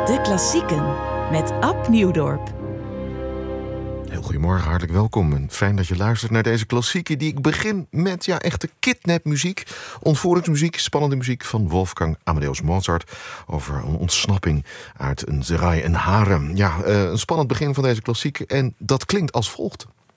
De Klassieken met Ab Nieuwdorp. Heel goedemorgen, hartelijk welkom. En fijn dat je luistert naar deze klassieken die ik begin met echte kidnapmuziek. Ontvoeringsmuziek, spannende muziek van Wolfgang Amadeus Mozart over een ontsnapping uit een serail, een harem. Een spannend begin van deze klassiek en dat klinkt als volgt.